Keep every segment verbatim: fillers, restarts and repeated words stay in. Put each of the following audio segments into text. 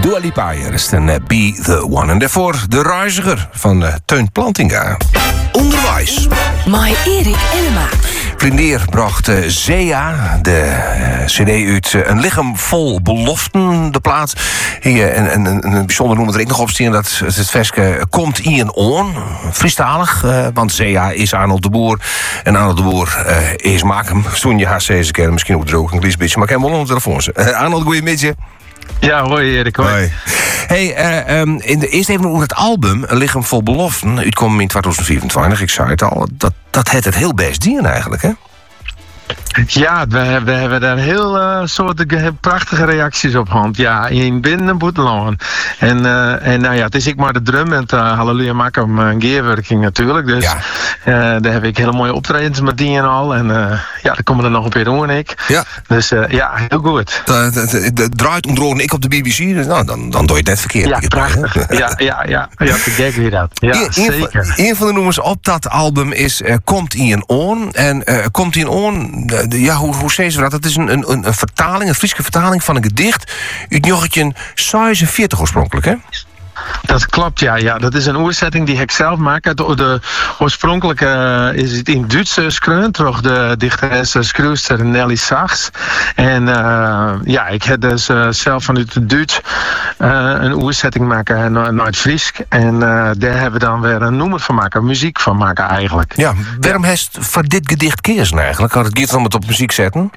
Dua Lipa, hier is een uh, Be The One. En daarvoor de reiziger van uh, Teun Plantinga. Onderwijs. My Erik Elma. Vlindeer bracht uh, Zea, de uh, cd uit uh, Een lichaam vol beloften, de plaat. Hier, en, en, en een bijzonder noemen er ik nog opstaan dat het versje komt in on, Friestalig. Uh, want Zea is Arnold de Boer. En Arnold de Boer uh, is Makem. Toen je haar deze keer misschien ook droog een klein beetje. Maar ik heb hem wel op de telefoon. Uh, Arnold, goeiemiddag. Ja, hoi Erik, hoi. hoi. Hey, uh, um, in de, eerst even over het album Een lichaam vol beloften. Uitkwam in tweeduizend vierentwintig, ik zei het al. Dat, dat het het heel best dienen eigenlijk, hè? Ja, we, we hebben daar heel uh, soort prachtige reacties op hand. Ja, in binnen en boetelaan. En, uh, en nou ja, het is ik maar de drum en uh, halleluja maak hem een gearwerking natuurlijk. Dus ja. uh, daar heb ik hele mooie optredens met die en al. En uh, ja, daar komen er nog een keer doen en ik. Ja. Dus uh, ja, heel goed. Het draait om ik op de B B C, dus nou, dan, dan doe je het net verkeerd. Ja, prachtig. ja, ja, ja, ja, te gek weer dat. Ja, een, zeker. Een van de noemers op dat album is uh, Komt ie een oon. En uh, Komt ie een oon... Uh, Ja, hoe, hoe zeggen ze dat? Het is een, een, een vertaling, een Friese vertaling van een gedicht uit negentien zesenveertig oorspronkelijk, hè? Dat klopt, ja, ja. Dat is een oerzetting die ik zelf maak. De, de oorspronkelijke uh, is het in Duits geschreven, door de dichteres schrijfster Nelly Sachs. En uh, ja, ik heb dus uh, zelf vanuit het Duits uh, een oerzetting maken naar het Fries. En uh, daar hebben we dan weer een noemer van maken, muziek van maken eigenlijk. Ja, waarom ja. heeft voor dit gedicht keersen eigenlijk? Had het giet om het op muziek zetten?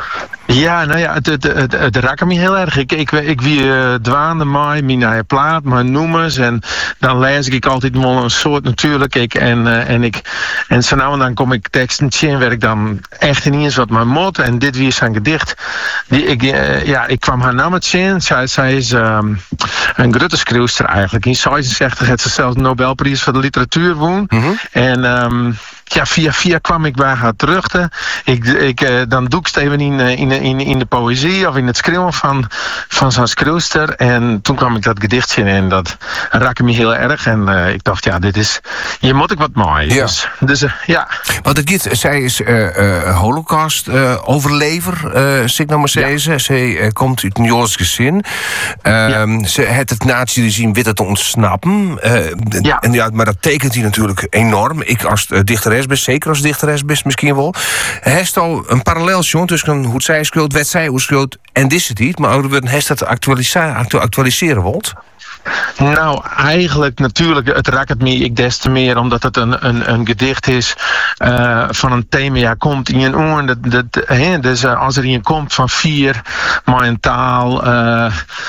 Ja, nou ja, het, het, het, het raakt me heel erg. Ik, ik, ik wie uh, dwaande mij, mijn eigen plaat, mijn noemers. En dan lees ik altijd wel een soort natuurlijk. Ik, en, uh, en, ik, en zo nou en dan kom ik teksten in waar ik dan echt niet eens wat mijn mot. En dit wie is zijn gedicht. Die, ik, uh, ja, ik kwam haar naam het in. Zij, zij is um, een grote schrijfster eigenlijk. In zesenzeventig heeft ze zelfs de Nobelprijs voor de literatuur won. Mm-hmm. En... Um, Ja, via via kwam ik bij haar terug. Te. Ik, ik, uh, dan doe ik het even in, in, in, in de poëzie of in het schreeuwen van, van zo'n schreeuwster. En toen kwam ik dat gedichtje in en dat raakte me heel erg. En uh, ik dacht, ja, dit is... Hier moet ik wat mooi. Ja. Dus, dus uh, ja. Want het giet, zij is uh, uh, holocaust-overlever, uh, uh, zeg nou maar zeggen. Ja. Zij uh, komt uit een Joods gezin. Uh, ja. Ze heeft het nazi-regime weten te ontsnappen. Uh, ja. En ja, maar dat tekent hij natuurlijk enorm. Ik als uh, dichteres best, zeker als dichteres best misschien wel. Heeft al een parallel tussen hoe zij schuld, wat zij hoe schuld en dit het niet, maar ook heeft dat actualiseren, actualiseren wilt? Nou, eigenlijk natuurlijk, het raakt me ik des te meer omdat het een, een, een gedicht is uh, van een thema. Ja, komt in een oor. Dat, dat, he, dus uh, als er in komt van vier, maar een taal uh,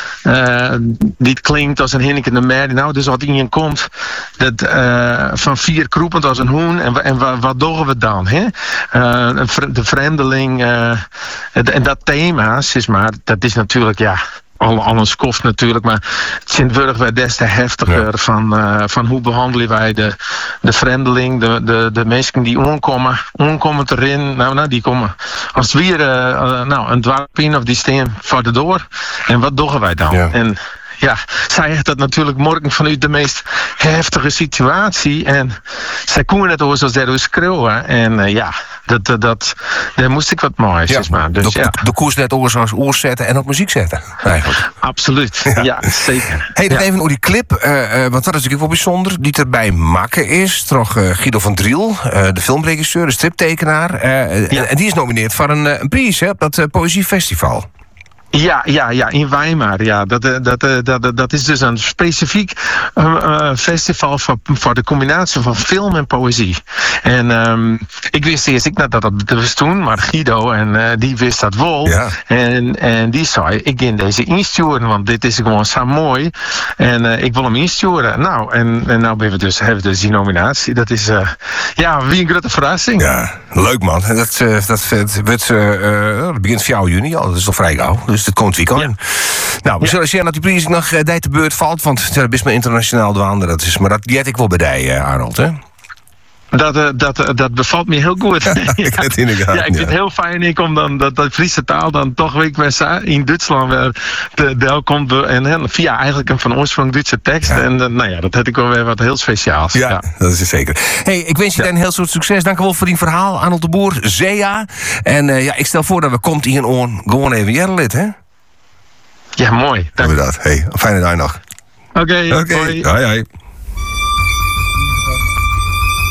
uh, die klinkt als een hinnikende mer. Nou, dus wat in je komt, dat uh, van vier kroepend als een hoen. En, en wat, wat doen we dan? He? Uh, de vreemdeling. Uh, en dat thema, is maar, dat is natuurlijk, ja. Al, al een skoft natuurlijk, maar Sint-Wurg werd des te heftiger ja. van, uh, van hoe behandelen wij de, de vreemdeling, de, de, de mensen die onkomen, onkomen erin, nou, nou die komen als weer uh, uh, nou, een dwarp in of die staan voor de door. En wat doen wij dan? Ja. En, ja, zij heeft dat natuurlijk morgen vanuit de meest heftige situatie. En zij kon het ook zoals daar schreeuwen. En uh, ja, dat, dat, dat, daar moest ik wat moois. Ja, maar. Dus, de, ja. de koers net oor zoals oor zetten en op muziek zetten. Eigenlijk. Absoluut, ja, ja zeker. Hey, dan ja. even over die clip, uh, uh, want dat is natuurlijk wel bijzonder. Die erbij maken is, toch uh, Guido van Driel, uh, de filmregisseur, de striptekenaar. Uh, ja. En die is nomineerd voor een, een prijs hè, op dat uh, Poëziefestival. Ja, ja, ja, in Weimar. Ja. Dat, dat, dat, dat is dus een specifiek uh, festival voor, voor de combinatie van film en poëzie. En um, ik wist eerst ik dat dat was toen, maar Guido en uh, die wist dat wel. Ja. En, en die zei, ik ga deze insturen, want dit is gewoon zo mooi. En uh, ik wil hem insturen. Nou, en, en nou ben we dus, hebben we dus die nominatie. Dat is, uh, ja, wie een grote verrassing. Ja, leuk man. Dat, uh, dat, dat, wordt, uh, uh, dat begint vier juni al, dat is toch vrij gauw. Dus het komt weekend. Ja. Nou, we zullen zien dat die prijs nog uh, de beurt valt, want dat is maar internationaal douane. Dat is, maar dat jet ik wel bij die, uh, Arnold, hè? Dat, uh, dat, uh, dat bevalt me heel goed. Ja, ik, het in de gaten, ja, ik vind het heel fijn ik, om dan dat, dat Friese taal dan toch weer in Duitsland weer te deel komt. En, en via eigenlijk een van oorsprong Duitse tekst. Ja. En uh, nou ja, dat heb ik wel weer wat heel speciaals. Ja, ja. dat is het zeker. Hey, ik wens je ja. een heel soort succes. Dank je wel voor die verhaal, Arnold de Boer, Zea. En uh, ja, ik stel voor dat we komt hier in oor gewoon even jaren lid, hè? Ja, mooi. Dank. Inderdaad. Hey, een fijne dag nog. Oké, Oké, hoi. hoi hoi.